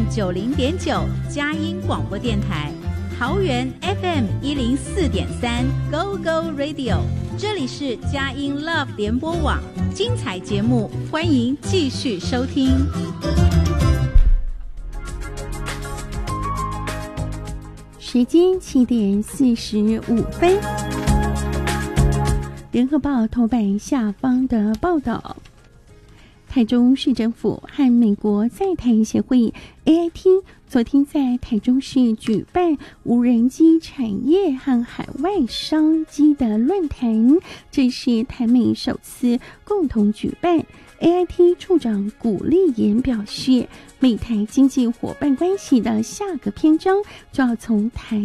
90.9佳音广播电台，桃园 FM 104.3 Go Go Radio， 这里是佳音 Love 联播网，精彩节目欢迎继续收听。 时间7点45分。联合报头版下方的报道，台中市政府和美国在台协会 AIT 昨天在台中市举办无人机产业和海外商机的论坛，这是台美首次共同举办。AIT 处长古立言表示，美台经济伙伴关系的下个篇章就要从台